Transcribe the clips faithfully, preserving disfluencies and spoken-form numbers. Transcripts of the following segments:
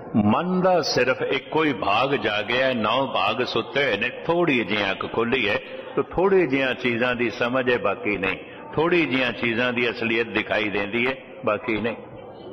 मन का सिर्फ एको ही भाग जागया, नौ भाग सुते हुए ने, थोड़ी जी अख खुली है तो थोड़ी जिया चीज़ों की समझ है, बाकी नहीं। थोड़ी जिया चीज़ों की असलियत दिखाई देती है, बाकी नहीं।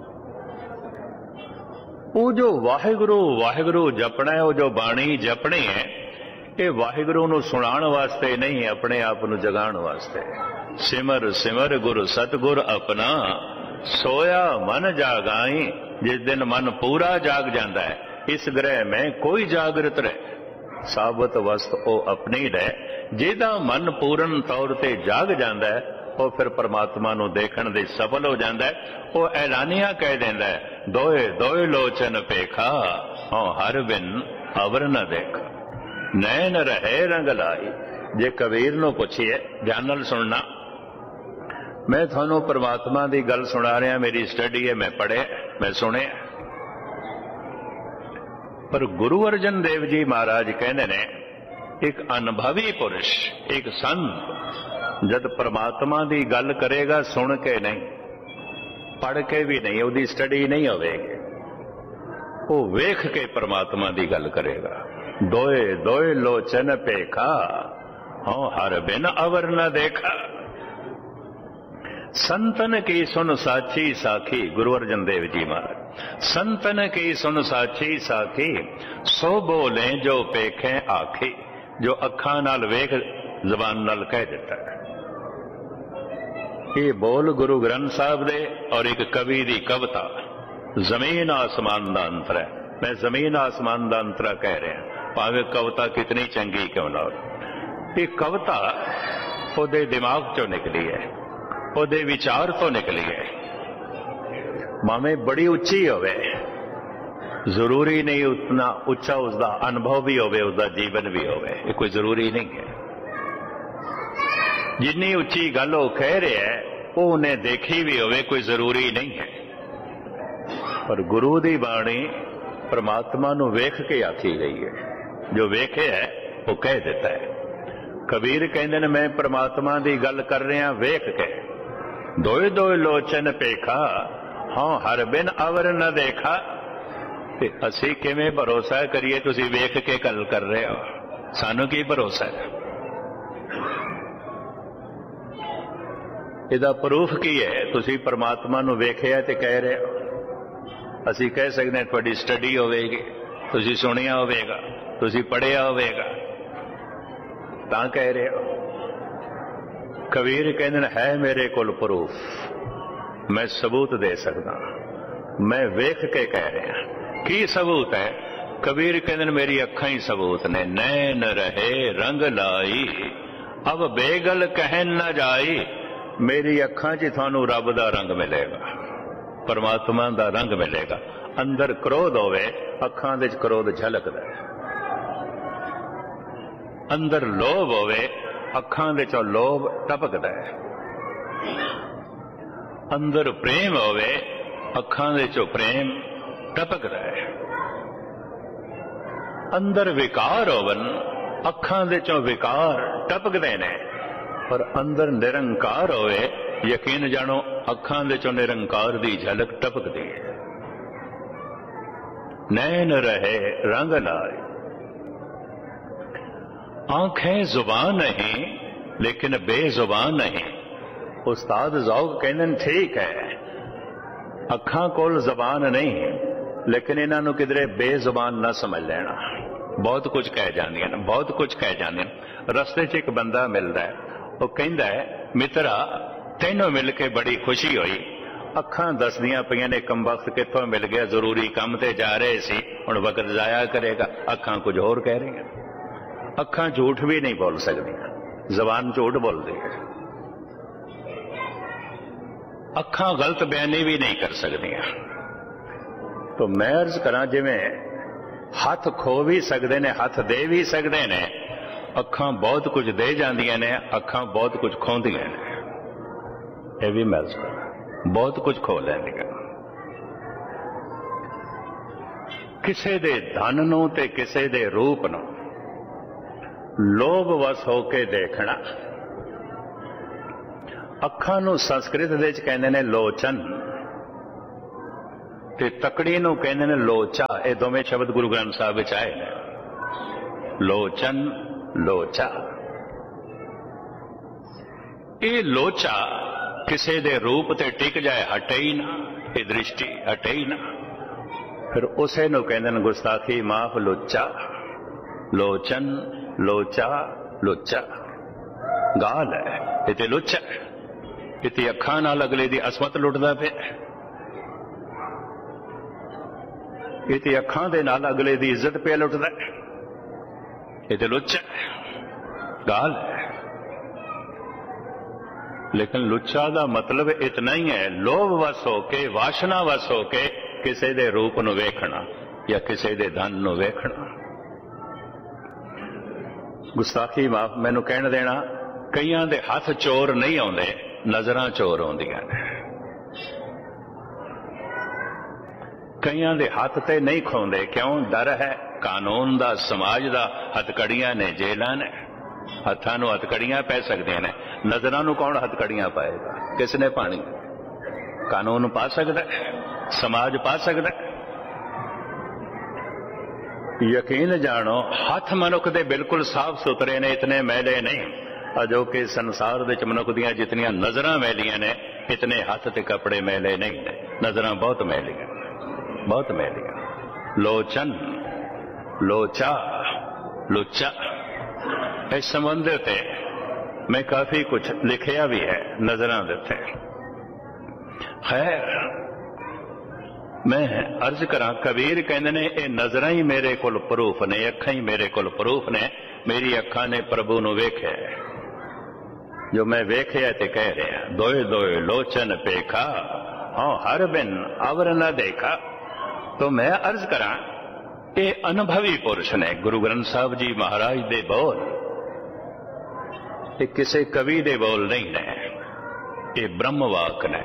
वो जो वाहिगुरु वाहिगुरु जपना है, वो जो बाणी जपनी है, ये वाहिगुरु नूं सुनाण वास्ते नहीं, अपने आप नूं जगाण वास्ते। सिमर सिमर गुरु सतगुर अपना, सोया मन जागाई। जिस दिन मन पूरा जाग जाता है, इस ग्रह में कोई जागृत रहे, साबत वस्त ओ अपनी रहे। जिहदा मन पूर्ण तौर ते जाग जाता है, वो फिर परमात्मा नूं देखण दे सफल हो जाता है। वो ऐलानिया कह देंदा है, दोए दोए लोचन पेखा, औ हर बिन अवर न देखा। नैन रहे रंग लाई। जे कबीर नूं पुछिए, ध्यान नाल सुनना, मैं थानू परमात्मा की गल सुना रहा, मेरी स्टडी है, मैं पढ़े, मैं सुने। पर गुरु अर्जन देव जी महाराज कहते ने, एक अनुभवी पुरुष, एक संत जद परमात्मा की गल करेगा, सुन के नहीं, पढ़ के भी नहीं, उसकी स्टडी नहीं होगी, वो वेख के परमात्मा की गल करेगा। दोए दोए लोचन पेखा, हाँ हर बिन अवर न देखा। संतन की सुन साची साखी, गुरु अर्जन देव जी महाराज, संतन की सुन साची साखी, सो बोले जो पेखे आखी। जो अखा नाल वेख, जबान नाल कह देता है। ये बोल गुरु ग्रंथ साहब दे और एक कवि दी कविता, जमीन आसमान दा अंतर है। मैं जमीन आसमान दा अंतरा कह रहा, भावे कविता कितनी चंगी क्यों ना हो। ये कविता ओदे दिमाग चो निकली है, ओदे विचार तो निकली है। मामे बड़ी उच्ची होवे, जरूरी नहीं उतना उच्चा उसका अनुभव भी होवे, उसका जीवन भी होवे, ये कोई जरूरी नहीं है। जिन्नी उच्ची गल वो कह रहे है, वो उन्हें देखी भी होवे, कोई जरूरी नहीं है। पर गुरु दी बाणी परमात्मा नूं वेख के आखी गई है। जो वेखे है वो कह देता है। कबीर कहते हैं, मैं परमात्मा की गल कर रहा वेख के। दोए दोए लोचन पेखा, हाँ हर बिन अवर न देखा। ते असी किवें भरोसा करिए, तुसी वेख के गल कर रहे हो, सानू की भरोसा है? इहदा प्रूफ की है? तुसी परमात्मा नूं वेखिया ते कह रहे हो। असी कह सकते हैं तुहाडी स्टडी होवेगी, तुसी सुनिया होवेगा, तुसी पढ़िया होवेगा, तां कह रहे हो। कबीर कहते है मेरे कोल प्रूफ, मैं सबूत दे सकता, मैं वेख के कह रहा। की सबूत है? कबीर कहते मेरी अखां ही सबूत ने। नैन रहे रंग लाई, अब बेगल कहन न जाई। मेरी अखां च थानू रब दा रंग मिलेगा, परमात्मा दा रंग मिलेगा। अंदर क्रोध होवे, अखां दे क्रोध झलकदा है। अंदर लोभ होवे, अखां दे चों लोभ टपकदा है। अंदर प्रेम होवे, अखां दे चों प्रेम टपकदा है। अंदर विकार होवन, अखां दे चों विकार टपकदे ने। पर अंदर निरंकार होवे, यकीन जानो अखां दे चों निरंकार दी झलक टपकदी है। नैन रहे रंग लाए, आंखें जुबान नहीं लेकिन बेजुबान नहीं। उस्ताद ज़ौक़ कहते ठीक है, अखां कोल जबान नहीं लेकिन इन्हां नूं किधरे बेजुबान ना समझ लेना। बहुत कुछ कह जांदियां ने, बहुत कुछ कह जांदियां ने। रस्ते च एक बंदा मिलता है, वो कहता है मित्रा तैनों मिल के बड़ी खुशी हुई। अखां दसदियां पईयां ने कम वक्त कित्थों मिल गया, जरूरी काम ते जा रहे सी, हुण वक्त जाया करेगा। अखां कुछ होर कह रही हैं। अखां झूठ भी नहीं बोल सकदियां, जबान झूठ बोलती है। अखां गलत बयानी भी नहीं कर सकदियां। तो मैं अर्ज करा, जिवें हथ खो भी सकते ने, हथ दे भी सकते ने, अखां बहुत कुछ दे जांदियां ने, अखां बहुत कुछ खोंदियां ने। यह भी मैं अर्ज करा, बहुत कुछ खो लैंदियां। किसे दे धन नूं ते किसे दे रूप नूं लोभ वस होके देखना। अखां नूं संस्कृत दे च कहंदे ने लोचन, ते तकड़ी नूं कहंदे ने लोचा। ये दोवें शब्द गुरु ग्रंथ साहिब विच आए ने, लोचन लोचा। ये लोचा किसी दे रूप ते टिक जाए हटे ही ना, ये दृष्टि हटे ही ना, फिर उसे नूं कहंदे ने गुस्ताखी माफ लोचा। लोचन लोचा लोचा गाल है, इते लोचा इते अखां नाल अगले दी असमत लुटदा पिया, इते अखां दे नाल अगले दी इज्जत पे लुटदा, इते लुच्चा गाल है। लेकिन लुच्चा दा मतलब इतना ही है, लोभ वस होके वासना वस होके किसी दे रूप नूं वेखना या किसी दे धन नूं वेखना। गुस्ताखी माफ मैनू कहण देना, कईयां दे हथ चोर नहीं आउंदे, नजरां चोर आउंदियां ने। कईयां दे हाथ ते नहीं खोंदे, क्यों? डर है कानून दा, समाज दा। हथकड़ियां ने, जेलां ने, हत्थां नूं हथकड़ियां पै सकदियां ने। नजरां नूं कौन हथकड़ियां पाएगा? किसने पानी? कानून पा सकदा है, समाज पा सकदा है। यकीन जानो हथ मनुख दे बिल्कुल साफ सुथरे ने, इतने मैले नहीं अजो कि संसार दे मनुख दियां जितनियां नजरां मैलियां ने, इतने हथ ते कपड़े मैले नहीं ने। नजरां बहुत मैलियां, बहुत मैलियां। लोचन लोचा लुच्चा, इस संबंध ते मैं काफी कुछ लिखिया भी है नजरां दे उत्ते। खैर मैं अर्ज करा, कबीर कहंदे ने ये नजरां ही मेरे कोल प्रूफ ने, अखां ही मेरे कोल प्रूफ ने। मेरी अखां ने प्रभु नूं वेख्या, जो मैं वेख्या ते कह रहा। दोए दोए लोचन पेखा, हाँ हर बिन अवर न देखा। तो मैं अर्ज करा, ये अनुभवी पुरुष ने। गुरु ग्रंथ साहिब जी महाराज दे बोल ये किसी कवि दे बोल नहीं ने, ये ब्रह्मवाक ने।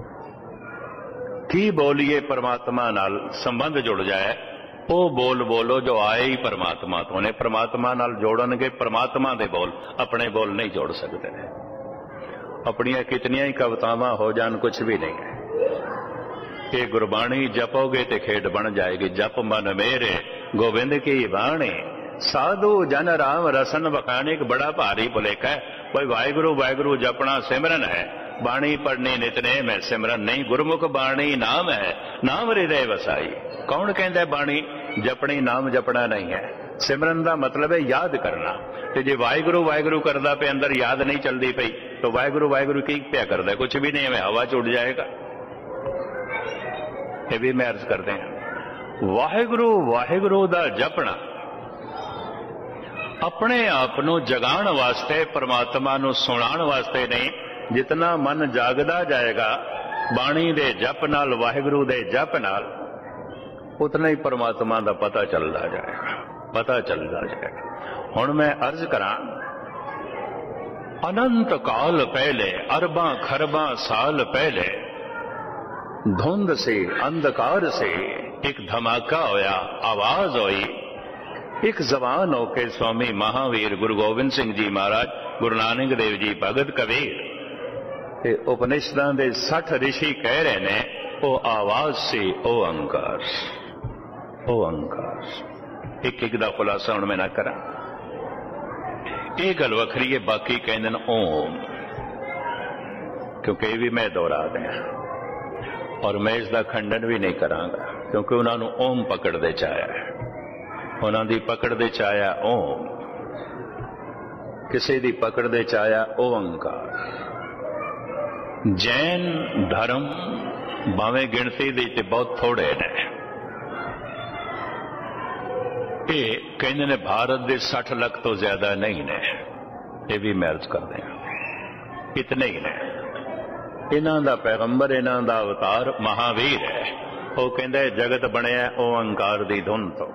की बोलिए परमात्मा नाल संबंध जुड़ जाए, वो बोल बोलो जो आए ही परमात्मा तो ने। परमात्मा नाल जोड़नगे परमात्मा दे बोल, अपने बोल नहीं जोड़ सकते। अपनियां कितनियां ही कवितावां हो जान, कुछ भी नहीं है। ये गुरबाणी जपोगे ते खेड बन जाएगी। जप मन मेरे गोविंद की बाणी, साधु जन राम रसन बखाने। एक बड़ा भारी भुलेखा है, कोई वाहिगुरु वाहिगुरु जपना सिमरन है, बाणी पढ़नी नितनेम है, सिमरन नहीं। गुरमुख बाणी नाम है, नाम हृदय वसाई। कौन कहता है बाणी जपनी, नाम जपना नहीं है। सिमरन का मतलब है याद करना। तो जे वाहिगुरु वाहिगुरु करदा पे अंदर याद नहीं चलती पई, तो वाहिगुरु वाहिगुरु की क्या करता है? कुछ भी नहीं है, हवा च उड़ जाएगा। ये भी मैं अर्ज करते हैं, वाहिगुरु वाहिगुरु दा जपना अपने आप नूं जगाण वास्ते, परमात्मा नूं सुणाण वास्ते नहीं। जितना मन जागदा जाएगा बाणी दे जप नाल, वाहिगुरु दे जप नाल, उतना ही परमात्मा दा पता चलता जाएगा, पता चलता जाएगा। हुण मैं अर्ज करा, अनंत काल पहले, अरबां खरबां साल पहले, धुंध से अंधकार से एक धमाका होया, आवाज हुई। एक जवान होके स्वामी महावीर गुरु गोबिंद सिंह जी महाराज, गुरु नानक देव जी, भगत कबीर, उपनिषदां दे सठ ऋषि कह रहे ने, ओ आवाज से ओ अंकार, ओ अंकार। एक एक दा खुलासा हुण मैं ना करा, ये गल वखरी है। बाकी कहंदे ने ओम, क्योंकि ये भी मैं दोहरा दिया, और मैं इसका खंडन भी नहीं करांगा, क्योंकि उन्होंने ओम पकड़ दे चाया है। उन्होंने दी पकड़ दे चाया ओम, किसी दी पकड़ दे चाया ओंकार। जैन धर्म भावें गिणती दी ते बहुत थोड़े ने, ये कहते ने भारत के साठ लाख तो ज्यादा नहीं ने। ये भी मैं अर्ज कर दें, इतने ही ने। इन्हां दा पैगंबर, इन्हां दा अवतार महावीर है। वो कहंदे जगत बनया ओंकार दी धुन तो।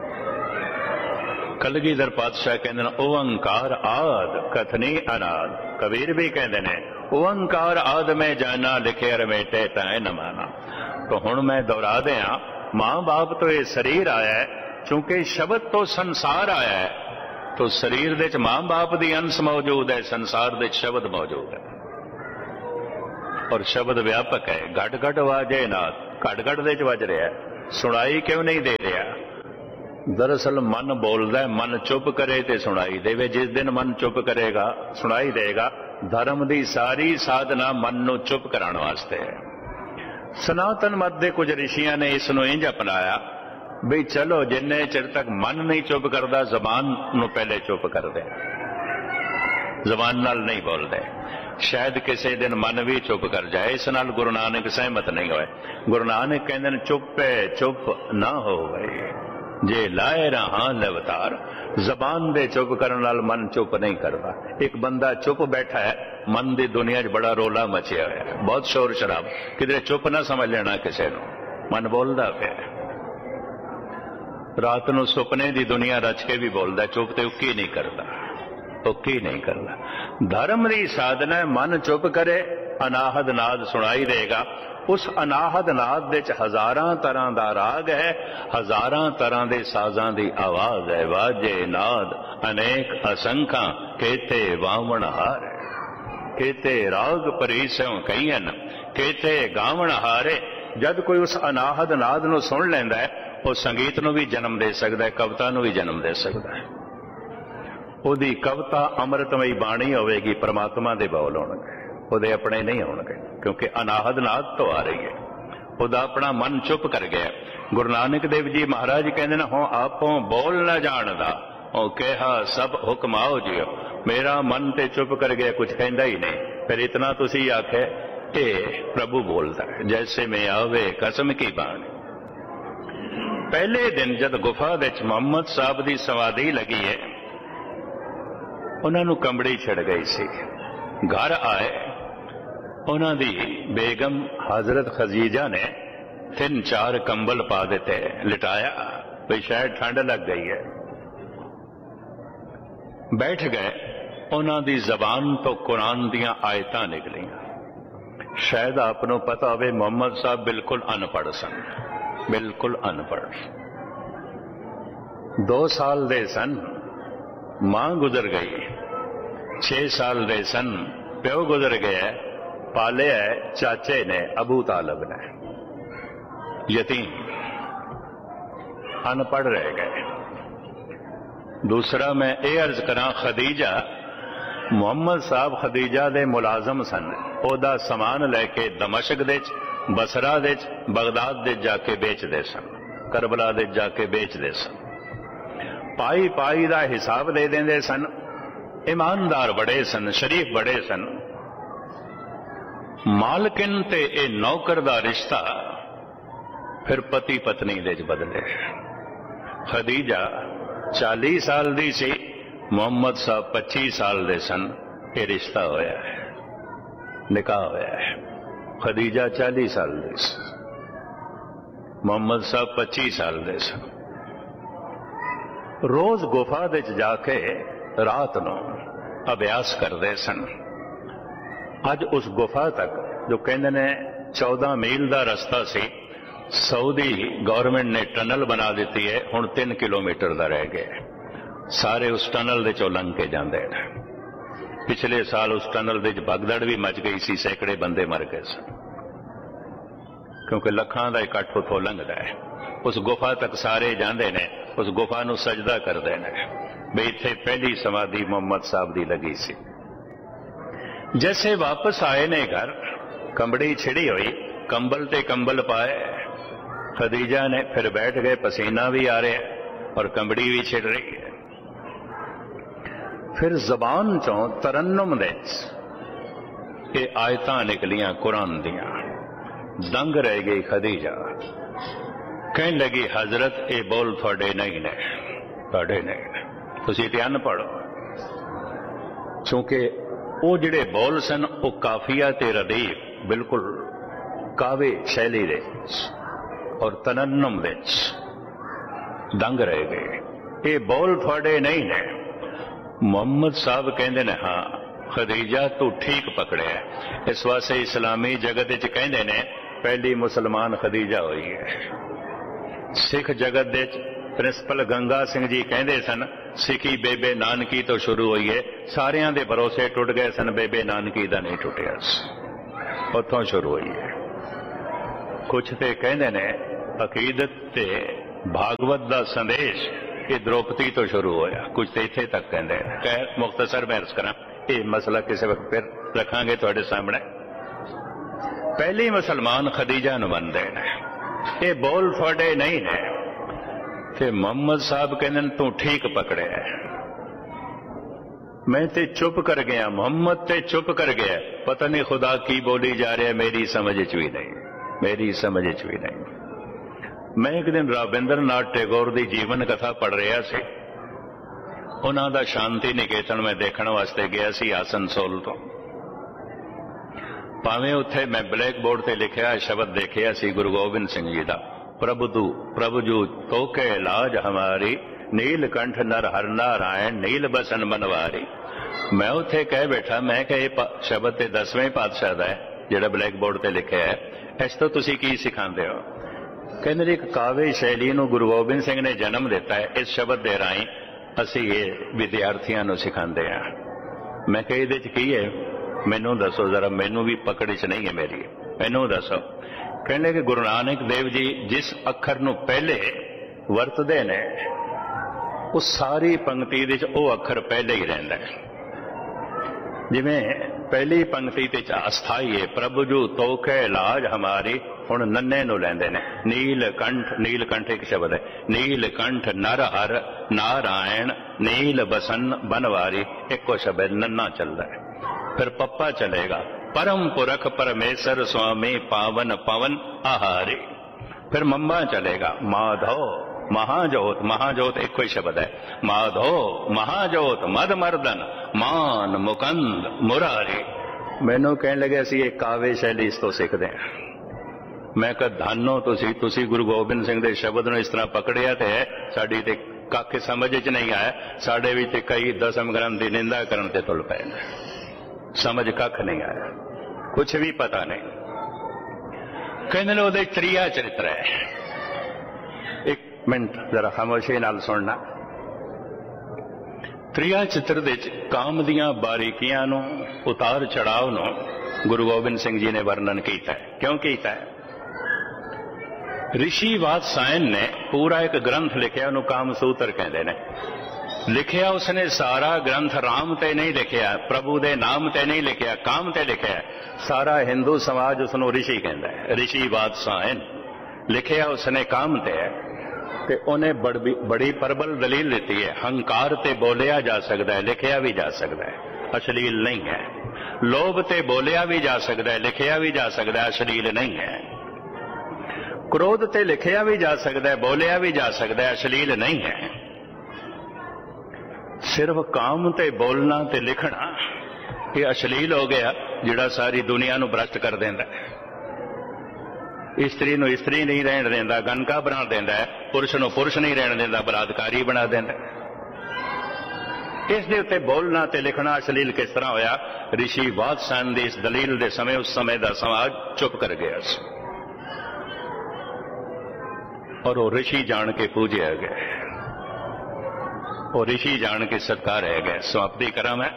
कलगीधर पातशाह कहंदे ने ओंकार आद कथनी अनाद। कबीर भी कहंदे ने ओंकार आद में जाना, लिखे रमेटे तैं न माना। तो हुण मैं दोहरा दिया, मां बाप तो ये शरीर आया है, चूंकि शब्द तो संसार आया है, तो शरीर दे च मां बाप दी अंश मौजूद है, संसार दे च शब्द मौजूद है। और शब्द व्यापक है, घट घट वाजे नाथ, घट घट दे च वज रहा, सुनाई क्यों नहीं दे रहा? दरअसल मन बोलता है, मन चुप करे तो सुनाई देवे। जिस दिन मन चुप करेगा सुनाई देगा। धर्म की सारी साधना मन नू चुप कराने वास्ते है। सनातन मत के कुछ ऋषियों ने इसनों इंज अपनाया भी चलो जिन्ने चिर तक मन नहीं चुप करता जबान नू पहले चुप कर दे, जबान नाल नहीं बोलते। शायद किसी दिन मन भी चुप कर जाए। इस नाल गुरु नानक सहमत नहीं होए। गुरु नानक कहते हैं चुप है चुप ना हो गए जे लाए रहा लवतार। जबान दे चुप करने नाल मन चुप नहीं करता। एक बंदा चुप बैठा है, मन की दुनिया च बड़ा रोला मचिया है, बहुत शोर शराब, किधरे चुप ना समझ लेना किसी को, मन बोलता पे। रात को सुपने की दुनिया रच के भी बोलता, चुप तो उकी नहीं करता, उकी नहीं करता। धर्म की साधना मन चुप करे, अनाहद नाद सुनाई देगा। उस अनाहद नाद दे च हजारां तरह का राग है, हजारां तरह के साजां की आवाज है। वाजे नाद अनेक असंख्या केते वावण हारे, केते राग परीसों कईन, केते गावण हारे। जब कोई उस अनाहद नाद नूं सुन लैंदा है, वो संगीत नूं भी जन्म दे सकता है, कविता नूं भी जन्म दे सकता है। ਉਹਦੀ कविता अमृतमई बाणी होगी, परमात्मा के बोल होणगे, ਉਹਦੇ अपने नहीं होणगे, क्योंकि अनाहद नाद तो आ रही है। ਉਹਦਾ अपना मन चुप कर गया। गुरु नानक देव जी महाराज कहते हैं हो आपों बोल न जानदा, ओ कहा सब हुक्म आओ जियो। मेरा मन ते चुप कर गया, कुछ कहता ही नहीं। फिर इतना तुसी आखे ए प्रभु बोलता है, जैसे में आवे कसम की बाणी। पहले दिन जब गुफा विच मुहम्मद साहब की समाधि लगी है, उन्होंने कंबड़ी छिड़ गई सी। घर आए, उन्होंने बेगम हजरत खदीजा ने तीन चार कंबल पा दिते, लिटाया भी शायद ठंड लग गई है। बैठ गए। उन्होंने जबान तो कुरान दियां आयतां निकलियां। शायद आपको पता हो मुहम्मद साहब बिल्कुल अनपढ़ सन, बिल्कुल अनपढ़। दो साल दे सन, मां गुजर गई। छे साल दे सन, प्यो गुजर गया। पाले है चाचे ने, अबू तालब ने। यतीम, अनपढ़ रह गए। दूसरा मैं ये अर्ज करा, खदीजा मुहम्मद साहब खदीजा दे मुलाजम सन। ओदा समान लैके दमशक दे, बसरा दे, बगदाद दे जाके बेचते सन, करबला दे जाके बेचते सन। पाई पाई का हिसाब दे देंदे सन। ईमानदार बड़े सन, शरीफ बड़े सन। मालकिन ते ए नौकर का रिश्ता फिर पति पत्नी दे बदले। खदीजा चालीस साल दी सी, मुहम्मद साहब पच्चीस साल दे सन। ये रिश्ता होया है, निकाह होया है। खदीजा चालीस साल दी सी, मुहम्मद साहब पच्चीस साल दे सन। रोज गुफा दे जाके रात नूं अभ्यास करते सन। अज उस गुफा तक जो कहते ने चौदह मील का रस्ता सी, सऊदी गवर्नमेंट ने टनल बना दी है। हुण तीन किलोमीटर का रह गया। सारे उस टनल दे चों लंघ के जाते हैं। पिछले साल उस टनल दे भगदड़ भी मच गई सी, सैकड़े बंदे मर गए सन, क्योंकि लखां का इकट्ठ उथों लंघदा है। उस गुफा तक सारे जाते ने, उस गुफा नूं सजदा करते हैं भी इत्थे पहली समाधि मुहम्मद साहब की लगी सी। जैसे वापस आए ने घर, कंबड़ी छिड़ी हुई, कंबल ते कंबल पाए। खदीजा ने फिर बैठ गए, पसीना भी आ रहा है और कंबड़ी भी छिड़ रही है। फिर जबान चों तरन्नुम दे ये आयतां निकलियां कुरान दियां। दंग रह गई खदीजा, कहने लगी हजरत ये बोल थोड़े नहीं ने, थोड़े नहीं ने, तुसीं ते अनपढ़ हो। क्योंकि वो जिहड़े बोल सन वो काफिया ते रदीफ बिल्कुल कावे शैली दे और तरन्नुम दे दंग रह गए। ये बोल थोड़े नहीं ने। मुहम्मद साहब कहते ने हाँ खदीजा तू ठीक पकड़े। इस वास्ते इस्लामी जगत च कहते ने पहली मुसलमान खदीजा हुई है। सिख जगत दे प्रिंसिपल गंगा सिंह जी कहते सन सिखी बेबे नानकी तो शुरू हुई है। सारियां दे भरोसे टुट गए सन, बेबे नानकी दा नहीं टुटिया, उतों शुरू हुई है। कुछ तो कहते ने अकीदत ते भागवत का संदेश ये द्रौपदी तो शुरू होया, कुछ तो इत्थे तक कहते हैं। खैर मुख्तसर मैं अर्ज करा, ये मसला किसी वक्त फिर रखांगे तुहाडे सामने। पहली मुसलमान खदीजा नूं मनदे ने, ये बोल थोड़े नहीं ने कि मोहम्मद साहब कहते तू ठीक पकड़े, मैं ते चुप कर गया, मोहम्मद ते चुप कर गया, पता नहीं खुदा की बोली जा रहा है, मेरी समझ च भी नहीं, मेरी समझ च भी नहीं। मैं एक दिन रविंद्र नाथ टैगोर की जीवन कथा पढ़ रहा सी, उन्हां दा शांति निकेतन में देखने वास्ते गया सी आसनसोल तो। भावें उत्थे मैं ब्लैक बोर्ड ते लिखिया शब्द देखिया सी गुरु गोबिंद सिंह जी का, प्रभु तू प्रभु जू तोके लाज हमारी, नीलकंठ नर हर नारायण नील बसन बनवारी। मैं उत्थे कह बैठा, मैं कह शब्द ते दसवें पातशाह दा है जिहड़ा ब्लैक बोर्ड ते लिखिया है, इस तो तुसीं की सिखांदे हो? कहंदे एक काव्य शैली नूं गुरु गोबिंद सिंह ने जन्म दिता है, इस शब्द दे राहीं असीं ये विद्यार्थियों नूं सिखांदे हां। मैं कह इहदे च की है, मैनू दसो जरा, मैनू भी पकड़ च नहीं है मेरी, मैनू दसो। कहने कि गुरु नानक देव जी जिस अखर नूं पहले वरतदे ने उस सारी पंक्ति दे च वो अखर पहले ही रहिंदा है। जिवें पहली पंक्ति ते अस्थाई है, प्रभु जू तोखे लाज हमारी, हुण नन्ने नूं लैंदे ने, नीलकंठ, नीलकंठ एक शब्द है, नीलकंठ नर हर नारायण नील बसन बनवारी, एको शब्द नन्ना चलता है। फिर पप्पा चलेगा, परम पुरख परमेश्वर स्वामी पावन पवन आहारी। फिर मम्मा चलेगा, माधव महाजोत, महाजोत एक कोई शब्द है, माधव महाजोत मद मर्दन मान मुकंद मुरारी। मैनू कहने लगे असी एक काव्य शैली इस तो सीखते हैं। मैं कह धानो तुसी तुसी गुरु गोबिंद सिंह के शब्द ने इस तरह पकड़िया तो है, साड़ी ते कख समझ च नहीं आया, साढ़े भी कई दसम ग्रंथ की निंदा करने ते तुल पे, समझ कख नहीं आया, कुछ भी पता नहीं। कहने वो त्रिया चरित्र है, एक मिनट जरा खामोशी नाल सुनना। त्रिया चित्र दे काम दियां बारीकियां नूं, उतार चढ़ाव नूं गुरु गोबिंद सिंह जी ने वर्णन किया है। क्यों किया है? ऋषि वात्सायन ने पूरा एक ग्रंथ लिखिया, उन्होंने कामसूत्र कहते हैं। लिखिया उसने सारा ग्रंथ राम ते नहीं लिखिया, प्रभु दे नाम ते नहीं लिखिया, काम ते लिखिया। सारा हिंदू समाज उसनों ऋषि कहता है, ऋषि वात्सायन। लिखिया उसने काम ते है ते उन्हें बड़ी, बड़ी प्रबल दलील दी है, हंकार ते बोलिया जा सकता है, लिखिया भी जा सकता है, अश्लील नहीं है। लोभ ते बोलिया भी जा सकता है, लिखिया भी जा सकता है, अश्लील नहीं है। क्रोध ते लिखिया भी जा सकता है, बोलिया भी जा सकता है, अश्लील नहीं है। सिर्फ काम ते बोलना ते लिखना ये अश्लील हो गया, जिहड़ा सारी दुनिया नूं भ्रष्ट कर देंदा है। इस्त्री नूं इस्त्री नहीं रहन देंदा, गनका बना देंदा है, पुरुष नूं पुरुष नहीं रहन देंदा, बलात्कारी बना देंदा है। इस दे उत्ते बोलना ते लिखना अश्लील किस तरह होया? ऋषि वात्सायन दी इस दलील दे समय उस समय दा समाज चुप कर गया सी और वो ऋषि जान के पूजे गए, वो ऋषि जान के सत्कार रह गए। समाप्ति करा मैं।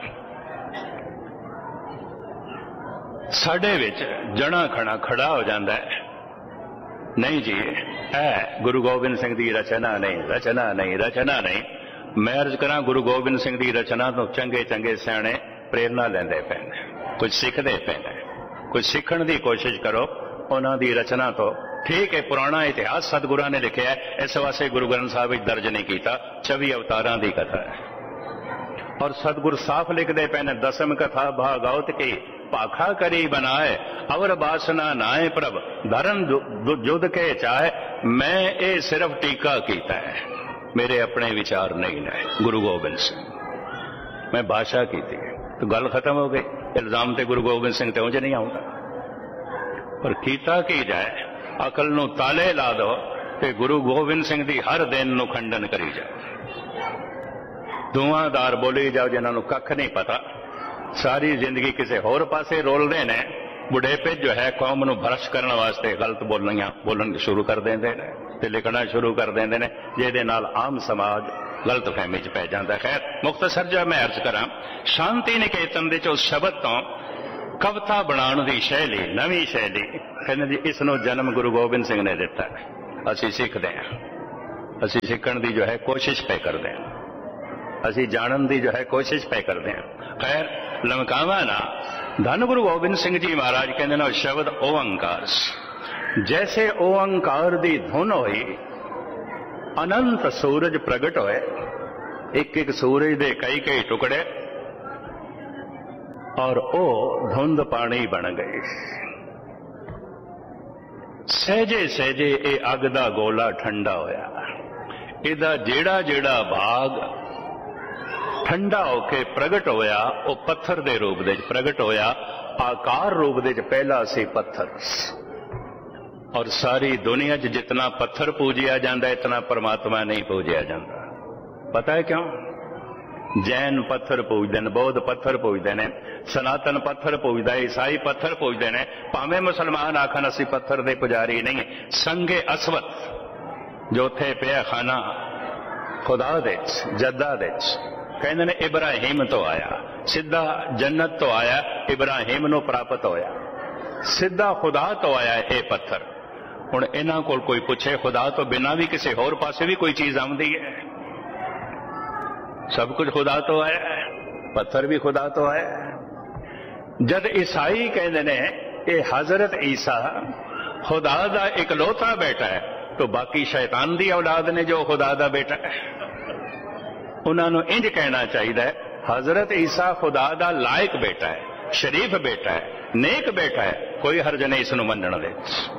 साडे विच जना खड़ा खड़ा हो जाता है, नहीं जी है गुरु गोबिंद सिंह की रचना नहीं, रचना नहीं, रचना नहीं। मैं अर्ज करा गुरु गोबिंद सिंह की रचना तो चंगे चंगे सियाणे प्रेरणा लेंदे पे, कुछ सीखते पे, कुछ सीखण की कोशिश करो उन्हां दी रचना तो। ठीक है, पुराना इतिहास सतगुरां ने लिखा है, इस वास्ते गुरु ग्रंथ साहब दर्ज नहीं किया। छवि अवतारां की कथा है और सतगुरु साफ लिखते पे ने, दसम कथा भागवत की पाखा करी बनाए, अवर बासना नाए प्रभ धरन जुद के चाहे। मैं ये सिर्फ टीका किया है, मेरे अपने विचार नहीं ने। गुरु गोबिंद सिंह मैं भाषा की थी तो गल खत्म हो गई। इल्जाम ते गुरु गोबिंद सिंह ते उंज नहीं आऊंगा, पर कीता की जाए, अकल नूं ताले ला दो ते गुरु गोबिंद सिंह दी हर दिन नूं खंडन करी जाओ। धुआंधार बोली जाओ जिन्हां नूं कख नहीं पता, सारी जिंदगी किसी होर पासे रोलते ने। बुढ़ेपे जो है कौम नूं भ्रष्ट करने वास्ते गलत बोलनियां बोलन शुरू कर देंदे ने ते लिखना शुरू कर देंदे ने, जिहदे नाल आम समाज गलत फहमी च पै जांदा। खैर मुख्तसर जो मैं अर्ज करा, शांति निकेतन दे उस शब्द तो कविता बनाने की शैली, नवी शैली, कहते जी इसनों जन्म गुरु गोबिंद सिंह ने दिता है। असी सीखते हैं, असी सीखण की जो है कोशिश पे करते हैं, असी जानन की जो है कोशिश पे करते हैं। खैर लमकावा ना, धन गुरु गोबिंद सिंह जी महाराज कहते ना शब्द ओंकार, जैसे ओंकार की धुन हुई अनंत सूरज प्रगट होए, एक एक सूरज दे कई कई टुकड़े, और ओ धुंध पानी बन गई। सहजे सहजे ये अग दा गोला ठंडा होया, इहदा जेड़ा जेड़ा भाग ठंडा होके प्रगट होया वो पत्थर दे रूप दे प्रगट होया, आकार रूप दे पहला सी पत्थर। और सारी दुनिया च जितना पत्थर पूजिया जाता इतना परमात्मा नहीं पूजिया जाता। पता है क्यों? जैन पत्थर पूजते हैं, बौद्ध पत्थर पूजते हैं, सनातन पत्थर पूजता है, ईसाई पत्थर पूजते हैं, भावें मुसलमान आखन असी पत्थर दे पुजारी नहीं। संगे असवत जो थे पिया खाना खुदा दे जद्दा दे, कहते ने इब्राहिम तो आया, सीधा जन्नत तो आया, इब्राहिम नो प्राप्त होया, सीधा खुदा तो आया ये पत्थर। हुण इन्हां कोल कोई पूछे खुदा तो बिना भी किसी होर पासे भी कोई चीज आउंदी है? सब कुछ खुदा तो आया है, पत्थर भी खुदा तो आया। जद ईसाई कहते ने ये हजरत ईसा खुदा दा इकलौता बेटा है, तो बाकी शैतान दी औलाद ने जो खुदा दा बेटा है, उन्होंने इंज कहना चाहिए हजरत ईसा खुदा दा लायक बेटा है, शरीफ बेटा है, नेक बेटा है, कोई हर्ज नहीं इसनूं मनण दे।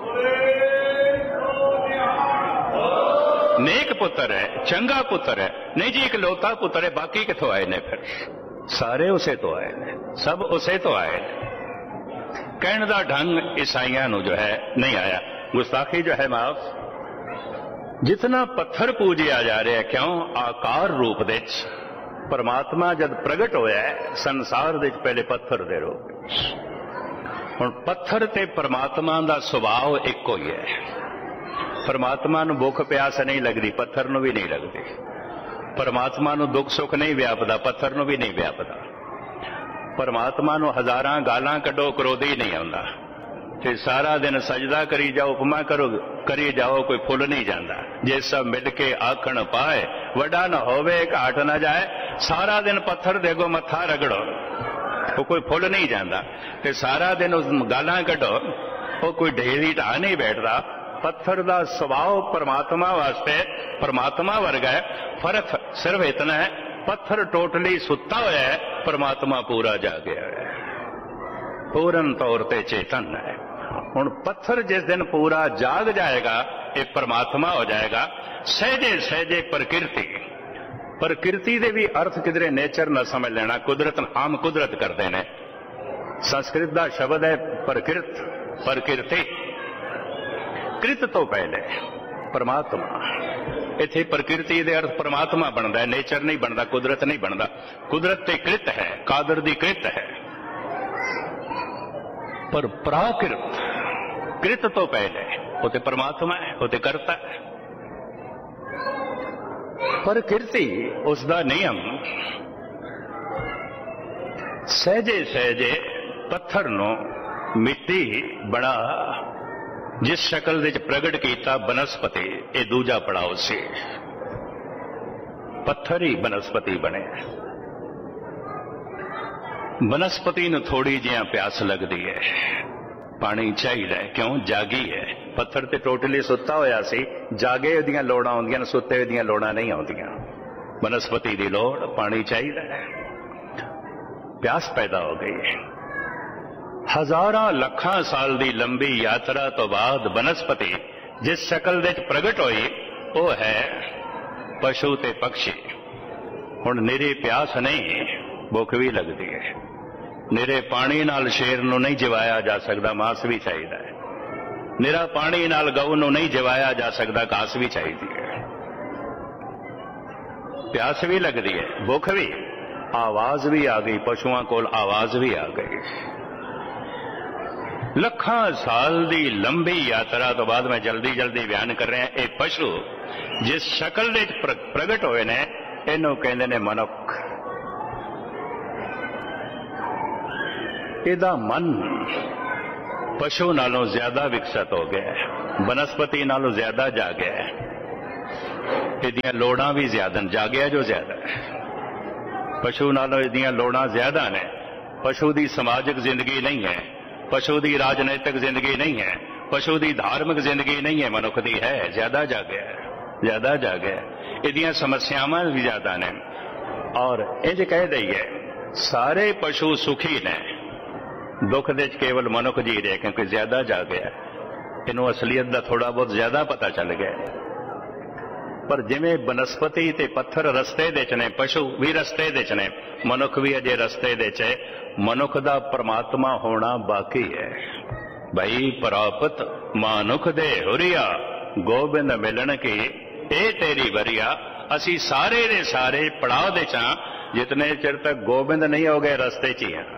नेक पुत्र है, चंगा पुत्र है, नहीं जी इकलौता पुत्र है, बाकी किथों आए ने? फिर सारे उसे तो आए ने, सब उसे तो आए ने। कहने का ढंग ईसाइयां नूं जो है नहीं आया, गुस्ताखी जो है माफ। जितना पत्थर पूजिया जा रहा है, क्यों? आकार रूप दे परमात्मा जब प्रगट होया है संसार दे पहले पत्थर दे रूप। हुण पत्थर ते परमात्मा दा सुभाव इक्को ही है। परमात्मा नूं भुख प्यास नहीं लगती, पत्थर नूं भी नहीं लगती। परमात्मा नूं दुख सुख नहीं व्यापदा, पत्थर नूं भी नहीं व्यापदा। परमात्मा नूं हजारां गालां कड्डो, क्रोधी नहीं आउंदा। ते सारा दिन सजदा करी जाओ, उपमा करो करी जाओ, कोई फुल नहीं जाता। जे सब मिल के आखण पाए, वड्डा न होवे घाट न जाए। सारा दिन पत्थर दे अगों मत्था रगड़ो, वो कोई फुल नहीं जाता। ते सारा दिन उस गालां कड्डो, वो कोई ढेरी ढा नहीं बैठता। पत्थर का सुभाव परमात्मा वास्ते परमात्मा वर्गा है। फर्क सिर्फ इतना है, पत्थर टोटली सुता हुआ है, परमात्मा पूरा जागया है, पूर्ण तौर पर चेतन है। हुण पत्थर जिस दिन पूरा जाग जाएगा, ये परमात्मा हो जाएगा। सहजे सहजे प्रकृति, प्रकृति दे भी अर्थ किधरे नेचर न समझ लेना, कुदरत आम कुदरत करते हैं। संस्कृत का शब्द है प्रकृत, प्रकृति। कृत तो पहले परमात्मा, इत्थे प्रकृति दे अर्थ परमात्मा बनता है, नेचर नहीं बनता, कुदरत नहीं बनता। कुदरत ते कृत है, कादर दी कृत है, पर प्राकृत कृत तो पहले वो ते परमात्मा है, वो ते करता है। प्रकृति उसका नियम सहजे सहजे पत्थर नूं मिट्टी बना जिस शक्ल दे प्रगट किया बनस्पति, ये दूजा पड़ाव से पत्थर ही बनस्पति बने। बनस्पति नूं थोड़ी जिहा प्यास लगती है, पानी चाहिए, क्यों? जागी है। पत्थर ते टोटली सुता होया सी, जागे उहदियां लोड़ां आउंदियां, सुते उहदियां लोड़ां नहीं आउंदियां। बनस्पति दी लोड़ पानी चाहिए, प्यास पैदा हो गई है। हजारां लखां साल की लंबी यात्रा तो बाद बनस्पति जिस शक्ल दे प्रगट होई, वो है पशु ते पक्षी। हुण निरी प्यास नहीं, भुख भी लगती है। निरे पानी नाल शेर नूं नहीं जिवाया जा सकता, मांस भी चाहिए। निरा पानी नाल गऊ नूं नहीं जिवाया जा सकता, घास भी चाहिए है। प्यास भी लगती है, भुख भी, आवाज भी आ गई, पशुओं कोल आवाज भी आ गई। लखां साल की लंबी यात्रा तो बाद मैं जल्दी जल्दी बयान कर रहा। ये पशु जिस शक्ल दे प्रगट होए ने, इनू कहंदे ने मनुख। ਇਹਦਾ ਮਨ ਪਸ਼ੂ ਨਾਲੋਂ ਜ਼ਿਆਦਾ ਵਿਕਸਿਤ ਹੋ ਗਿਆ, ਬਨਸਪਤੀ ਨਾਲੋਂ ਜ਼ਿਆਦਾ ਜਾਗਿਆ, ਇਹਦੀਆਂ ਲੋੜਾਂ ਵੀ ਜ਼ਿਆਦਾ, ਜਾਗਿਆ ਜੋ ਜ਼ਿਆਦਾ। ਪਸ਼ੂ ਨਾਲੋਂ ਇਹਦੀਆਂ ਲੋੜਾਂ ਜ਼ਿਆਦਾ ਨੇ। ਪਸ਼ੂ ਦੀ ਸਮਾਜਿਕ ਜ਼ਿੰਦਗੀ ਨਹੀਂ ਹੈ, ਪਸ਼ੂ ਦੀ ਰਾਜਨੀਤਿਕ ਜ਼ਿੰਦਗੀ ਨਹੀਂ ਹੈ, ਪਸ਼ੂ ਦੀ ਧਾਰਮਿਕ ਜ਼ਿੰਦਗੀ ਨਹੀਂ ਹੈ, ਮਨੁੱਖ ਦੀ ਹੈ। ਜ਼ਿਆਦਾ ਜਾਗਿਆ, ਜ਼ਿਆਦਾ ਜਾਗਿਆ, ਇਹਦੀਆਂ ਸਮੱਸਿਆਵਾਂ ਵੀ ਜ਼ਿਆਦਾ ਨੇ। ਔਰ ਇੰਜ ਕਹਿ ਦਈਏ ਸਾਰੇ ਪਸ਼ੂ ਸੁਖੀ ਨੇ, ਦੁੱਖ ਦੇ ਚ ਕੇਵਲ ਮਨੁੱਖ ਜੀ ਰਿਹਾ, ਕਿਉਂਕਿ ਜ਼ਿਆਦਾ ਜਾਗਿਆ, ਇਹਨੂੰ ਅਸਲੀਅਤ ਦਾ ਥੋੜਾ ਬਹੁਤ ਜ਼ਿਆਦਾ ਪਤਾ ਚੱਲ ਗਿਆ। ਪਰ ਜਿਵੇਂ ਬਨਸਪਤੀ ਤੇ ਪੱਥਰ ਰਸਤੇ ਦੇ ਚ ਨੇ, ਪਸ਼ੂ ਵੀ ਰਸਤੇ ਦੇ ਚ ਨੇ, ਮਨੁੱਖ ਵੀ ਅਜੇ ਰਸਤੇ ਦੇ ਚ ਹੈ। ਮਨੁੱਖ ਦਾ ਪਰਮਾਤਮਾ ਹੋਣਾ ਬਾਕੀ ਹੈ। ਭਈ ਪ੍ਰਾਪਤ ਮਾਨੁਖ ਦੇ ਹੁਰੀਆ, ਗੋਬਿੰਦ ਮਿਲਣ ਕੀ ਇਹ ਤੇਰੀ ਵਰੀਆ। ਅਸੀਂ ਸਾਰੇ ਦੇ ਸਾਰੇ ਪੜਾਅ ਦੇ ਚਾਂ, ਜਿਤਨੇ ਚਿਰ ਤੱਕ ਗੋਬਿੰਦ ਨਹੀਂ ਹੋ ਗਏ ਰਸਤੇ ਚ ਹੀ ਹਾਂ।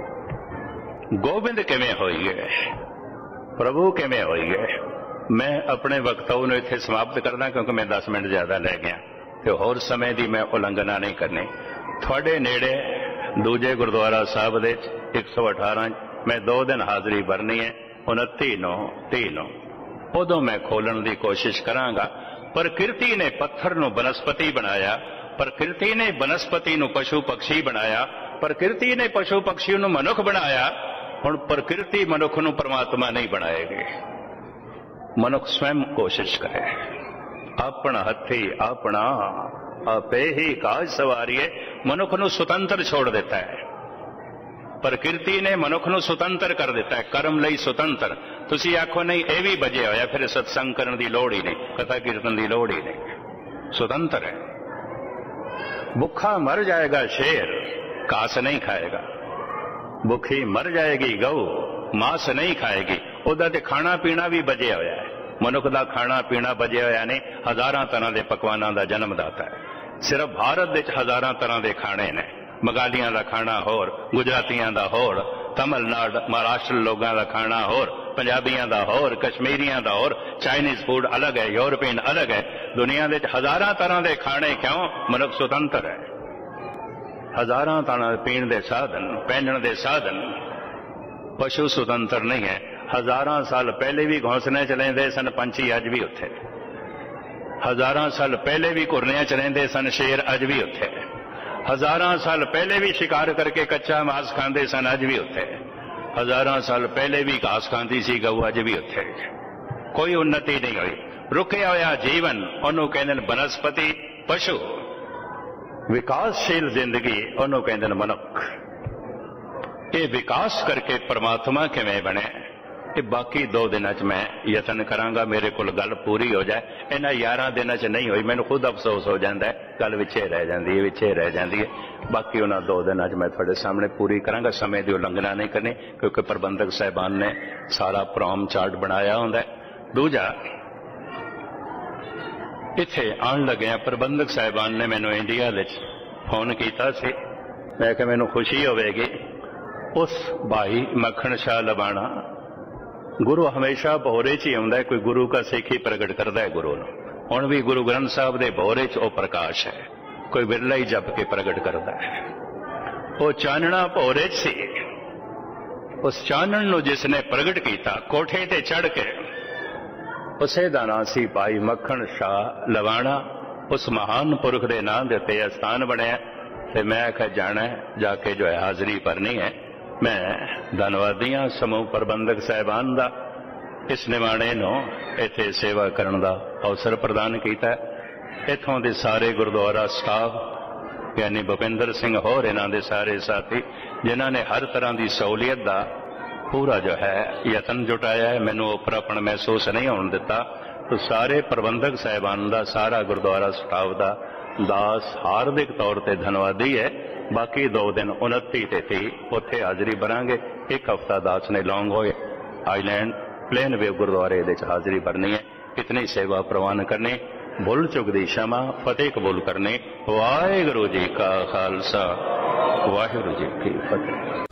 ਗੋਬਿੰਦ ਕਿਵੇਂ ਹੋਈਏ, ਪ੍ਰਭੂ ਕਿਵੇਂ ਹੋਈਏ। ਮੈਂ ਆਪਣੇ ਵਕਤਵ ਨੂੰ ਇੱਥੇ ਸਮਾਪਤ ਕਰਨਾ, ਕਿਉਂਕਿ ਮੈਂ ਦਸ ਮਿੰਟ ਜ਼ਿਆਦਾ ਲੈ ਗਿਆ ਤੇ ਹੋਰ ਸਮੇਂ ਦੀ ਮੈਂ ਉਲੰਘਣਾ ਨਹੀਂ ਕਰਨੀ। ਤੁਹਾਡੇ ਨੇੜੇ ਦੂਜੇ ਗੁਰਦੁਆਰਾ ਸਾਹਿਬ ਦੇ ਇੱਕ ਸੌ ਅਠਾਰਾਂ ਮੈਂ ਦੋ ਦਿਨ ਹਾਜ਼ਰੀ ਭਰਨੀ ਹੈ, ਉਨੱਤੀ ਨੌ ਤੀਹ ਨੂੰ। ਉਦੋਂ ਮੈਂ ਖੋਲਣ ਦੀ ਕੋਸ਼ਿਸ਼ ਕਰਾਂਗਾ। ਪ੍ਰਕਿਰਤੀ ਨੇ ਪੱਥਰ ਨੂੰ ਬਨਸਪਤੀ ਬਣਾਇਆ, ਪ੍ਰਕਿਰਤੀ ਨੇ ਬਨਸਪਤੀ ਨੂੰ ਪਸ਼ੂ ਪਕਸ਼ੀ ਬਣਾਇਆ, ਪ੍ਰਕਿਰਤੀ ਨੇ ਪਸ਼ੂ ਪਕਸ਼ੀ ਨੂੰ ਮਨੁੱਖ ਬਣਾਇਆ। ਹੁਣ ਪ੍ਰਕਿਰਤੀ ਮਨੁੱਖ ਨੂੰ ਪਰਮਾਤਮਾ ਨਹੀਂ ਬਣਾਏਗੀ। ਮਨੁੱਖ ਸਵੈਮ ਕੋਸ਼ਿਸ਼ ਕਰੇ, ਆਪਣਾ ਹੱਥੀ ਆਪਣਾ ਆਪੇ ਹੀ ਕਾਜ ਸਵਾਰੀਏ। ਮਨੁੱਖ ਨੂੰ ਸੁਤੰਤਰ ਛੋੜ ਦਿੱਤਾ ਹੈ। ਪ੍ਰਕਿਰਤੀ ਨੇ ਮਨੁੱਖ ਨੂੰ ਸੁਤੰਤਰ ਕਰ ਦਿੱਤਾ ਹੈ, ਕਰਮ ਲਈ ਸੁਤੰਤਰ। ਤੁਸੀਂ ਆਖੋ ਨਹੀਂ ਇਹ ਵੀ ਬਜਿਆ ਹੋਇਆ, ਫਿਰ ਸਤਸੰਗ ਕਰਨ ਦੀ ਲੋੜ ਹੀ ਨਹੀਂ, ਕਥਾ ਕੀਰਤਨ ਦੀ ਲੋੜ ਹੀ ਨਹੀਂ। ਸੁਤੰਤਰ ਹੈ। ਭੁੱਖਾ ਮਰ ਜਾਏਗਾ ਸ਼ੇਰ, ਘਾਸ ਨਹੀਂ ਖਾਏਗਾ। ਭੁੱਖੀ ਮਰ ਜਾਏਗੀ ਗਊ, ਮਾਸ ਨਹੀਂ ਖਾਏਗੀ। ਉਹਦਾ ਤੇ ਖਾਣਾ ਪੀਣਾ ਵੀ ਬਜਿਆ ਹੋਇਆ ਹੈ। ਮਨੁੱਖ ਦਾ ਖਾਣਾ ਪੀਣਾ ਬਜਿਆ ਹੋਇਆ ਨੇ, ਹਜ਼ਾਰਾਂ ਤਰ੍ਹਾਂ ਦੇ ਪਕਵਾਨਾਂ ਦਾ ਜਨਮ ਦਾਤਾ ਹੈ। ਸਿਰਫ ਭਾਰਤ ਵਿੱਚ ਹਜ਼ਾਰਾਂ ਤਰ੍ਹਾਂ ਦੇ ਖਾਣੇ ਨੇ। ਬੰਗਾਲੀਆਂ ਦਾ ਖਾਣਾ ਹੋਰ, ਗੁਜਰਾਤੀਆਂ ਦਾ ਹੋਰ, ਤਮਿਲਨਾਡੂ ਮਹਾਰਾਸ਼ਟਰ ਲੋਕਾਂ ਦਾ ਖਾਣਾ ਹੋਰ, ਪੰਜਾਬੀਆਂ ਦਾ ਹੋਰ, ਕਸ਼ਮੀਰੀਆਂ ਦਾ ਹੋਰ, ਚਾਈਨੀਜ਼ ਫੂਡ ਅਲੱਗ ਹੈ, ਯੂਰਪੀਅਨ ਅਲੱਗ ਹੈ। ਦੁਨੀਆ ਵਿੱਚ ਹਜ਼ਾਰਾਂ ਤਰ੍ਹਾਂ ਦੇ ਖਾਣੇ। ਕਿਉਂ? ਮਨੁੱਖ ਸੁਤੰਤਰ ਹੈ। ਹਜ਼ਾਰਾਂ ਤਰ੍ਹਾਂ ਪੀਣ ਦੇ ਸਾਧਨ, ਪਹਿਨਣ ਦੇ ਸਾਧਨ। ਪਸ਼ੂ ਸੁਤੰਤਰ ਨਹੀਂ ਹੈ। ਹਜ਼ਾਰਾਂ ਸਾਲ ਪਹਿਲੇ ਵੀ ਘੋਂਸਲੇ ਚ ਰਹਿੰਦੇ ਸਨ ਪੰਛੀ, ਅੱਜ ਵੀ ਉੱਥੇ। ਹਜ਼ਾਰਾਂ ਸਾਲ ਪਹਿਲੇ ਵੀ ਘੁਰਨਿਆਂ ਚ ਰਹਿੰਦੇ ਸਨ ਸ਼ੇਰ, ਅੱਜ ਵੀ ਉੱਥੇ। ਹਜ਼ਾਰਾਂ ਸਾਲ ਪਹਿਲੇ ਵੀ ਸ਼ਿਕਾਰ ਕਰਕੇ ਕੱਚਾ ਮਾਸ ਖਾਂਦੇ ਸਨ, ਅੱਜ ਵੀ ਉੱਥੇ। ਹਜ਼ਾਰਾਂ ਸਾਲ ਪਹਿਲੇ ਵੀ ਘਾਸ ਖਾਂਦੀ ਸੀ ਗਊ, ਅੱਜ ਵੀ ਉੱਥੇ। ਕੋਈ ਉન્નਤੀ ਨਹੀਂ ਹੋਈ। ਰੁਕਿਆ ਹੋਇਆ ਜੀਵਨ, ਉਹਨੂੰ ਕਹਿੰਦੇ ਨੇ ਬਨਸਪਤੀ ਪਸ਼ੂ। ਵਿਕਾਸਸ਼ੀਲ ਜ਼ਿੰਦਗੀ, ਉਹਨੂੰ ਕਹਿੰਦੇ ਨੇ ਮਨੁੱਖ। ਇਹ ਵਿਕਾਸ ਕਰਕੇ ਪਰਮਾਤਮਾ ਕਿਵੇਂ ਬਣਿਆ, ਇਹ ਬਾਕੀ ਦੋ ਦਿਨਾਂ ਚ ਮੈਂ ਯਤਨ ਕਰਾਂਗਾ। ਮੇਰੇ ਕੋਲ ਗੱਲ ਪੂਰੀ ਹੋ ਜਾਏ। ਇਹਨਾਂ ਯਾਰਾਂ ਦਿਨਾਂ ਚ ਨਹੀਂ ਹੋਈ, ਮੈਨੂੰ ਖੁਦ ਅਫਸੋਸ ਹੋ ਜਾਂਦਾ ਹੈ। ਗੱਲ ਵਿੱਚੇ ਰਹਿ ਜਾਂਦੀ ਹੈ, ਵਿੱਚੇ ਰਹਿ ਜਾਂਦੀ ਹੈ। ਬਾਕੀ ਉਹਨਾਂ ਦੋ ਦਿਨਾਂ ਚ ਮੈਂ ਤੁਹਾਡੇ ਸਾਹਮਣੇ ਪੂਰੀ ਕਰਾਂਗਾ। ਸਮੇਂ ਦੀ ਉਲੰਘਣਾ ਨਹੀਂ ਕਰਨੀ, ਕਿਉਂਕਿ ਪ੍ਰਬੰਧਕ ਸਾਹਿਬਾਨ ਨੇ ਸਾਰਾ ਪ੍ਰੋਗਰਾਮ ਚਾਰਟ ਬਣਾਇਆ ਹੁੰਦਾ। ਦੂਜਾ, ਇੱਥੇ ਆਉਣ ਲੱਗਿਆ ਪ੍ਰਬੰਧਕ ਸਾਹਿਬਾਨ ਨੇ ਮੈਨੂੰ ਇੰਡੀਆ ਵਿੱਚ ਫੋਨ ਕੀਤਾ ਸੀ। ਮੈਂ ਕਿਹਾ ਮੈਨੂੰ ਖੁਸ਼ੀ ਹੋਵੇਗੀ। ਉਸ ਭਾਈ ਮੱਖਣ ਸ਼ਾਹ ਲਵਾਣਾ, ਗੁਰੂ ਹਮੇਸ਼ਾ ਬਹੋਰੇ ਚ ਹੀ ਆਉਂਦਾ। ਕੋਈ ਗੁਰੂ ਕਾ ਸਿੱਖ ਹੀ ਪ੍ਰਗਟ ਕਰਦਾ ਹੈ ਗੁਰੂ ਨੂੰ। ਹੁਣ ਵੀ ਗੁਰੂ ਗ੍ਰੰਥ ਸਾਹਿਬ ਦੇ ਬਹੋਰੇ ਚ ਉਹ ਪ੍ਰਕਾਸ਼ ਹੈ, ਕੋਈ ਬਿਰਲਾ ਹੀ ਜਪ ਕੇ ਪ੍ਰਗਟ ਕਰਦਾ ਹੈ। ਉਹ ਚਾਨਣਾ ਬਹੋਰੇ ਚ ਸੀ। ਉਸ ਚਾਨਣ ਨੂੰ ਜਿਸ ਨੇ ਪ੍ਰਗਟ ਕੀਤਾ ਕੋਠੇ ਤੇ ਚੜ ਕੇ, ਉਸੇ ਦਾ ਨਾਂ ਸੀ ਭਾਈ ਮੱਖਣ ਸ਼ਾਹ ਲਵਾਣਾ। ਉਸ ਮਹਾਨ ਪੁਰਖ ਦੇ ਨਾਂ ਦੇ ਉੱਤੇ ਅਸਥਾਨ ਬਣਿਆ। ਤੇ ਮੈਂ ਆਖਿਆ ਜਾਣਾ ਜਾ ਕੇ ਜੋ ਹੈ ਹਾਜ਼ਰੀ ਭਰਨੀ ਹੈ। ਮੈਂ ਧੰਨਵਾਦੀ ਹਾਂ ਸਮੂਹ ਪ੍ਰਬੰਧਕ ਸਾਹਿਬਾਨ ਦਾ, ਇਸ ਨਿਮਾਣੇ ਨੂੰ ਇੱਥੇ ਸੇਵਾ ਕਰਨ ਦਾ ਅਵਸਰ ਪ੍ਰਦਾਨ ਕੀਤਾ। ਇੱਥੋਂ ਦੇ ਸਾਰੇ ਗੁਰਦੁਆਰਾ ਸਟਾਫ, ਯਾਨੀ ਭੁਪਿੰਦਰ ਸਿੰਘ ਹੋਰ ਇਹਨਾਂ ਦੇ ਸਾਰੇ ਸਾਥੀ, ਜਿਨ੍ਹਾਂ ਨੇ ਹਰ ਤਰ੍ਹਾਂ ਦੀ ਸਹੂਲੀਅਤ ਦਾ ਪੂਰਾ ਜੋ ਹੈ ਯਤਨ ਜੁਟਾਇਆ ਹੈ। ਮੈਨੂੰ ਉਪਰਾਪਣ ਮਹਿਸੂਸ ਨਹੀਂ ਹੋਣ ਦਿੱਤਾ। तो सारे प्रबंधक साहिबान का सारा गुरुद्वारा स्टाफ का दास हार्दिक तौर पर धन्यवादी है। बाकी दो दिन उनती ते थी उत्थे हाजरी भरांगे। एक हफ्ता दास ने लॉन्ग होए आईलैंड प्लेन वे गुरुद्वारे हाजरी भरनी है। इतनी सेवा प्रवान करनी, भुल चुक दी क्षमा, फतेह कबूल करने। वाहिगुरू जी का खालसा, वाहिगुरू जी की फतेह।